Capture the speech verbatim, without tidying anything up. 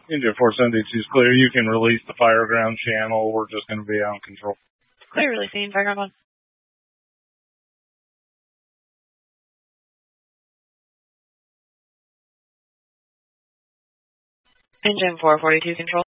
Engine four seventy-two is clear. You can release the fireground channel. We're just going to be out of control. Clear, releasing fireground one. Engine four forty-two control.